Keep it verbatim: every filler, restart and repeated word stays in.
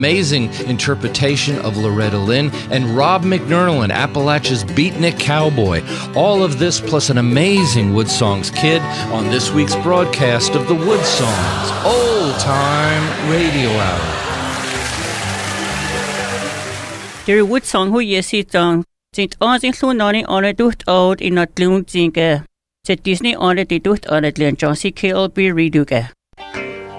Amazing interpretation of Loretta Lynn, and Rob McNerlin, Appalachia's Beatnik Cowboy. All of this plus an amazing Wood Songs kid on this week's broadcast of the Wood Songs Old Time Radio Hour. Der Wood Song hu yesi tang sind ansin lunani ane duht oud in at lung zinge. Zet Disney ane die duht ane len John C. K L B reduge.